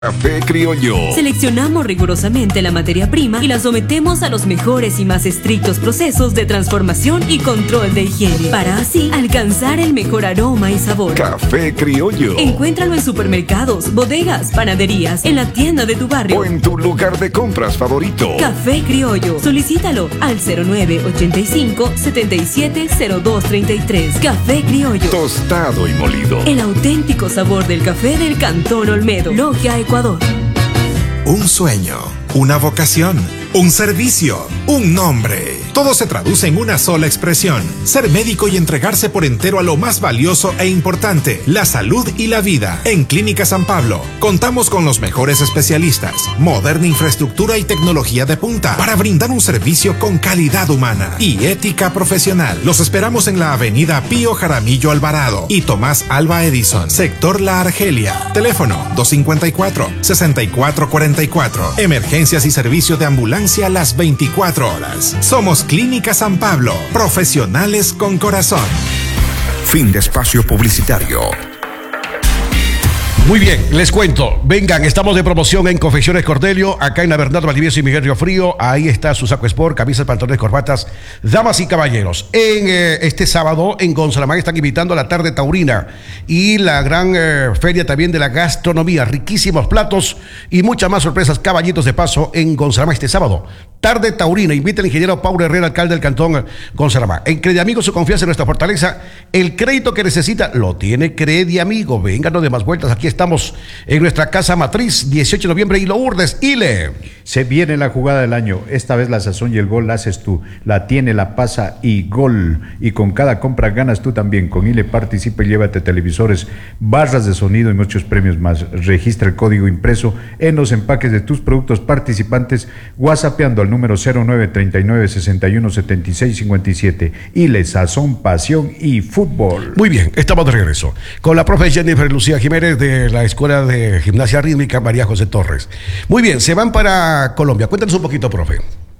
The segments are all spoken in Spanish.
Café Criollo. Seleccionamos rigurosamente la materia prima y la sometemos a los mejores y más estrictos procesos de transformación y control de higiene, para así alcanzar el mejor aroma y sabor. Café Criollo. Encuéntralo en supermercados, bodegas, panaderías, en la tienda de tu barrio o en tu lugar de compras favorito. Café Criollo. Solicítalo al 0985-770233. Café Criollo. Tostado y molido. El auténtico sabor del café del Cantón Olmedo. Logia, Ecuador. Un sueño, una vocación, un servicio, un nombre. Todo se traduce en una sola expresión: ser médico y entregarse por entero a lo más valioso e importante, la salud y la vida. En Clínica San Pablo contamos con los mejores especialistas, moderna infraestructura y tecnología de punta para brindar un servicio con calidad humana y ética profesional. Los esperamos en la avenida Pío Jaramillo Alvarado y Tomás Alba Edison, sector La Argelia. Teléfono 254-6444. Emergencias y servicio de ambulancia las 24 horas. Somos Clínica San Pablo, profesionales con corazón. Fin de espacio publicitario. Muy bien, les cuento. Vengan, estamos de promoción en Confecciones Cordelio, acá en la Bernardo Valdivieso y Miguel Riofrío. Ahí está su saco sport, camisas, pantalones, corbatas, damas y caballeros. En este sábado en Gonzalamán están invitando a la tarde taurina y la gran feria también de la gastronomía. Riquísimos platos y muchas más sorpresas. Caballitos de paso en Gonzalamán este sábado. Tarde taurina. Invita al ingeniero Paulo Herrera, alcalde del cantón Gonzalamán. En Crediamigo, su confianza en nuestra fortaleza. El crédito que necesita lo tiene Crediamigo. Vengan, no de más vueltas. Aquí estamos en nuestra casa matriz, 18 de noviembre, y Lourdes, Ile. Se viene la jugada del año. Esta vez la sazón y el gol la haces tú. La tiene, la pasa y gol. Y con cada compra ganas tú también. Con Ile participa y llévate televisores, barras de sonido y muchos premios más. Registra el código impreso en los empaques de tus productos participantes, whatsappeando al número 0939-617657. Ile, sazón, pasión y fútbol. Muy bien, estamos de regreso con la profe Jennifer Lucía Jiménez de la Escuela de Gimnasia Rítmica María José Torres. Muy bien, se van para Colombia. Cuéntanos un poquito, profe.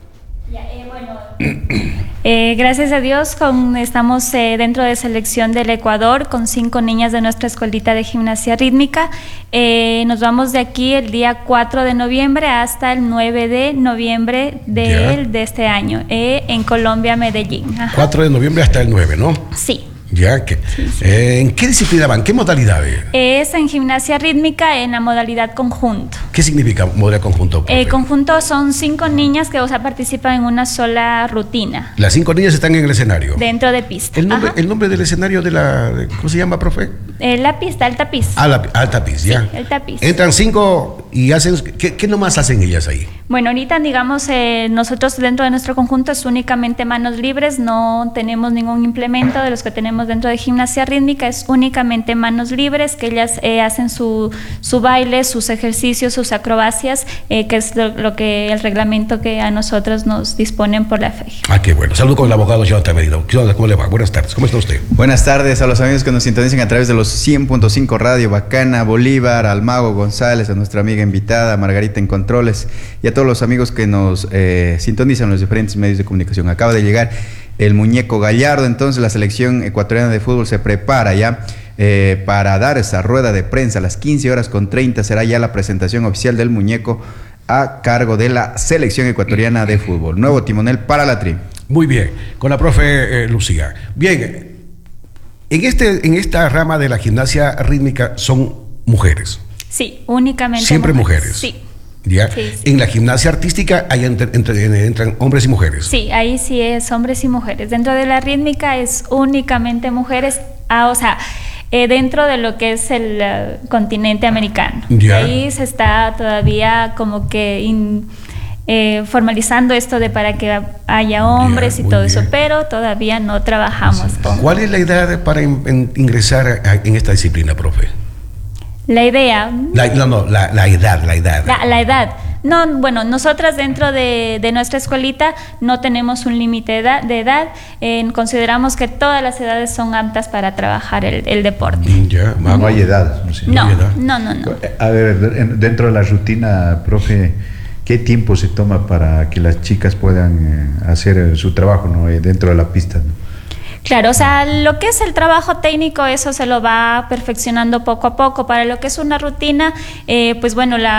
Gracias a Dios estamos dentro de selección del Ecuador con 5 niñas de nuestra escuelita de gimnasia rítmica. Nos vamos de aquí el día 4 de noviembre hasta el 9 de noviembre de este año, en Colombia, Medellín. Ajá. 4 de noviembre hasta el 9, ¿no? Sí. Ya, que, sí. ¿En qué disciplina van? ¿Qué modalidades? Es en gimnasia rítmica en la modalidad conjunto. ¿Qué significa modalidad conjunto? Conjunto son 5 niñas que participan en una sola rutina. Las 5 niñas están en el escenario. Dentro de pista. ¿El nombre del escenario ¿cómo se llama, profe? La pista, el tapiz. El tapiz, ya. Sí, el tapiz. Entran 5 y hacen, ¿qué nomás hacen ellas ahí? Bueno, ahorita digamos, nosotros dentro de nuestro conjunto es únicamente manos libres, no tenemos ningún implemento de los que tenemos dentro de gimnasia rítmica, es únicamente manos libres, que ellas hacen su baile, sus ejercicios, sus acrobacias, que es lo que el reglamento que a nosotros nos disponen por la FEG. Ah, qué bueno. Saludo con el abogado Jonathan Medina. ¿Cómo le va? Buenas tardes. ¿Cómo está usted? Buenas tardes a los amigos que nos sintonizan a través de los 100.5 Radio Bacana, Bolívar, al Mago González, a nuestra amiga invitada, Margarita en Controles, y a todos los amigos que nos sintonizan en los diferentes medios de comunicación. Acaba de llegar el muñeco Gallardo, entonces la selección ecuatoriana de fútbol se prepara ya para dar esa rueda de prensa a las 15:30. Será ya la presentación oficial del muñeco a cargo de la selección ecuatoriana de fútbol. Nuevo timonel para la tri. Muy bien, con la profe Lucía. Bien, en esta rama de la gimnasia rítmica son mujeres. Sí, únicamente siempre mujeres. Sí. ¿Ya? Sí. En la gimnasia artística ahí entran hombres y mujeres. Sí, ahí sí es hombres y mujeres. Dentro de la rítmica es únicamente mujeres, dentro de lo que es el continente americano. ¿Ya? Ahí se está todavía como que formalizando esto de para que haya hombres y todo eso, pero todavía no trabajamos con... ¿Cuál es la edad para ingresar en esta disciplina, profe? La idea... La edad. La edad. No, bueno, nosotras dentro de nuestra escuelita no tenemos un límite de edad. Consideramos que todas las edades son aptas para trabajar el deporte. Ya, no hay edad. No. A ver, dentro de la rutina, profe, ¿qué tiempo se toma para que las chicas puedan hacer su trabajo, ¿no? Dentro de la pista, ¿no? Claro, o sea, lo que es el trabajo técnico, eso se lo va perfeccionando poco a poco. Para lo que es una rutina, pues bueno,